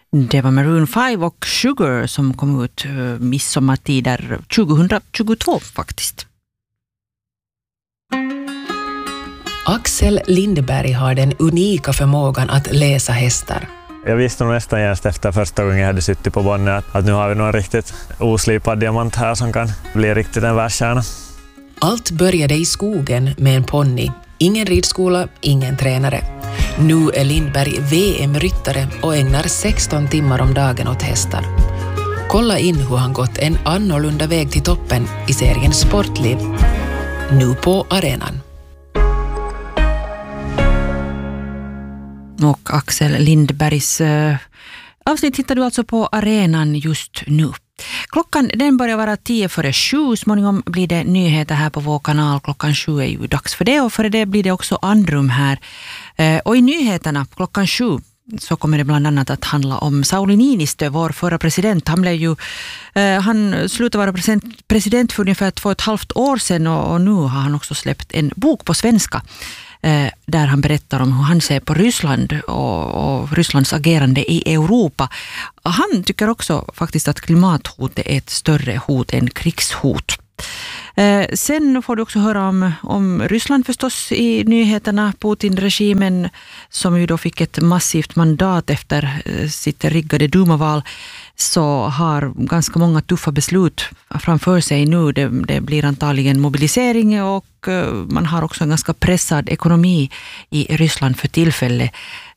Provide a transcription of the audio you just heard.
Det var Maroon 5 och Sugar som kom ut midsommartider 2022 faktiskt. Axel Lindberg har den unika förmågan att läsa hästar. Jag visste nog nästan just efter första gången jag hade suttit på bonnet att nu har vi någon riktigt oslipad diamant här som kan bli riktigt en världstjärna. Allt började i skogen med en ponny. Ingen ridskola, ingen tränare. Nu är Lindberg VM-ryttare och ägnar 16 timmar om dagen åt hästar. Kolla in hur han gått en annorlunda väg till toppen i serien Sportliv. Nu på arenan. Och Axel Lindbergs avsnitt hittar du alltså på arenan just nu. Klockan den börjar vara 6:10. Småningom blir det nyheter här på vår kanal. Klockan 7 är ju dags för det och före det blir det också andrum här. Och i nyheterna klockan 7 så kommer det bland annat att handla om Sauli Niinistö, vår förra president. Han slutade vara president för ungefär 2,5 år sedan och nu har han också släppt en bok på svenska där han berättar om hur han ser på Ryssland och Rysslands agerande i Europa. Han tycker också faktiskt att klimathotet är ett större hot än krigshot. Sen får du också höra om Ryssland förstås i nyheterna. Putin-regimen som ju då fick ett massivt mandat efter sitt riggade dumaval så har ganska många tuffa beslut framför sig nu. Det blir antagligen mobilisering och man har också en ganska pressad ekonomi i Ryssland för tillfället.